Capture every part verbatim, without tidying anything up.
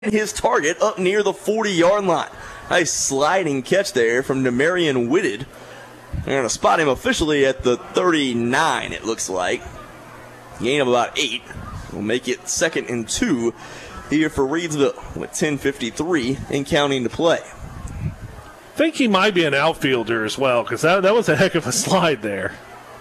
his target up near the forty-yard line. Nice sliding catch there from Demarion Whitted. They're going to spot him officially at the thirty-nine, it looks like. Gain of about eight. We'll make it second and two here for Reidsville with ten fifty-three and counting to play. I think he might be an outfielder as well, because that, that was a heck of a slide there.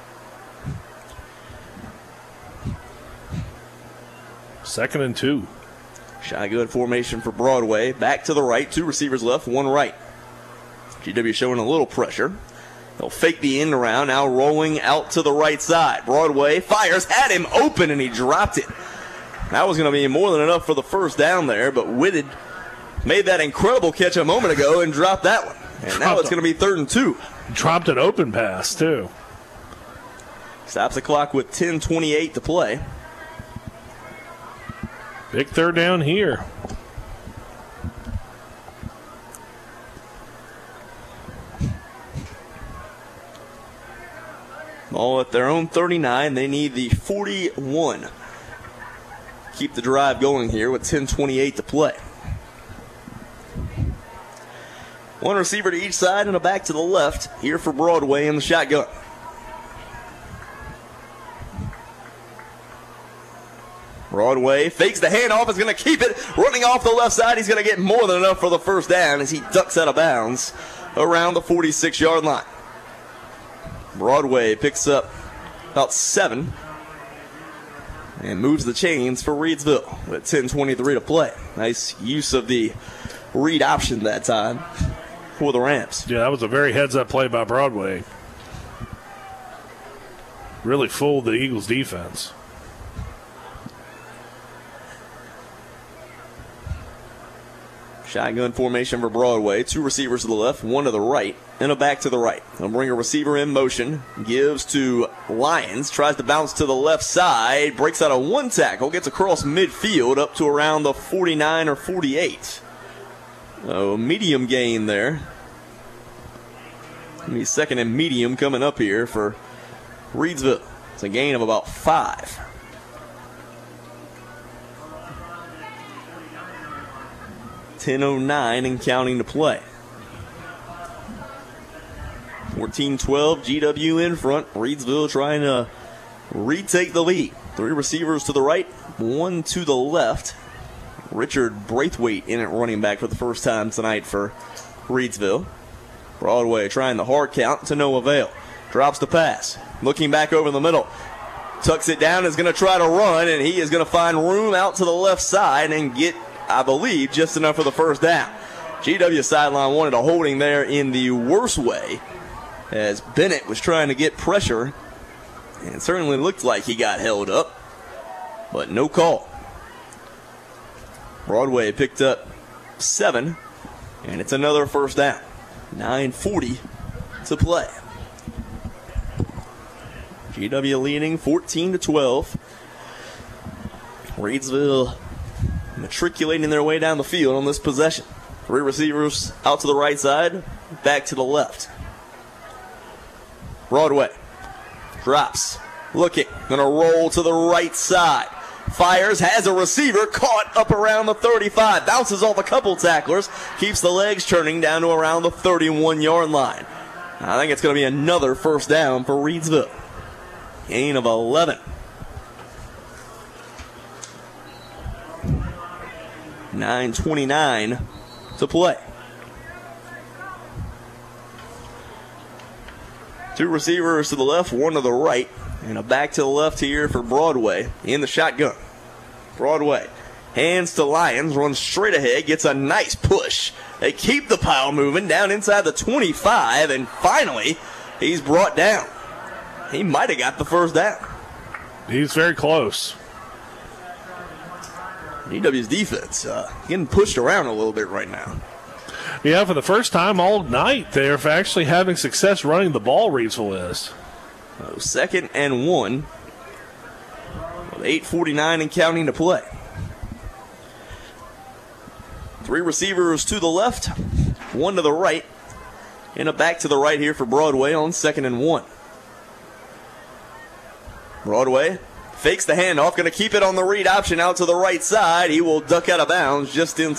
Second and two. Shotgun formation for Broadway. Back to the right. Two receivers left, one right. G W showing a little pressure. They'll fake the end around. Now rolling out to the right side. Broadway fires. Had him open, and he dropped it. That was going to be more than enough for the first down there, but Whitted made that incredible catch a moment ago and dropped that one. And dropped now it's going to be third and two. Dropped an open pass, too. Stops the clock with ten twenty-eight to play. Big third down here. All at their own thirty-nine. They need the forty-one. Keep the drive going here with ten twenty-eight to play. One receiver to each side and a back to the left here for Broadway in the shotgun. Broadway fakes the handoff, is going to keep it. Running off the left side, he's going to get more than enough for the first down as he ducks out of bounds around the forty-six-yard line. Broadway picks up about seven and moves the chains for Reidsville with ten twenty-three to play. Nice use of the read option that time for the Rams. Yeah, that was a very heads-up play by Broadway. Really fooled the Eagles' defense. Shotgun formation for Broadway. Two receivers to the left, one to the right, and a back to the right. They'll bring a receiver in motion. Gives to Lyons. Tries to bounce to the left side. Breaks out of one tackle. Gets across midfield up to around the forty-nine or forty-eight. Oh, medium gain there. Maybe second and medium coming up here for Reidsville. It's a gain of about five. ten oh nine and counting to play. fourteen twelve, G W in front. Reidsville trying to retake the lead. Three receivers to the right, one to the left. Richard Braithwaite in at running back for the first time tonight for Reidsville. Broadway trying the hard count to no avail. Drops the pass. Looking back over the middle. Tucks it down, is going to try to run, and he is going to find room out to the left side and get, I believe, just enough for the first down. G W sideline wanted a holding there in the worst way as Bennett was trying to get pressure, and it certainly looked like he got held up, but no call. Broadway picked up seven, and it's another first down. nine forty to play. G W leading fourteen to twelve. Reidsville matriculating their way down the field on this possession. Three receivers out to the right side, back to the left. Broadway drops, looking, gonna roll to the right side. Fires, has a receiver, caught up around the thirty-five. Bounces off a couple tacklers, keeps the legs turning down to around the thirty-one-yard line. I think it's gonna be another first down for Reidsville. Gain of eleven. nine twenty-nine to play. Two receivers to the left, one to the right, and a back to the left here for Broadway in the shotgun. Broadway hands to Lyons, runs straight ahead, gets a nice push. They keep the pile moving down inside the twenty-five, and finally he's brought down. He might have got the first down. He's very close. G W's defense uh, getting pushed around a little bit right now. Yeah, for the first time all night, they're actually having success running the ball, Reidsville is. So second and one with eight forty-nine and counting to play. Three receivers to the left, one to the right, and a back to the right here for Broadway on second and one. Broadway Fakes the handoff, going to keep it on the read option out to the right side. He will duck out of bounds just in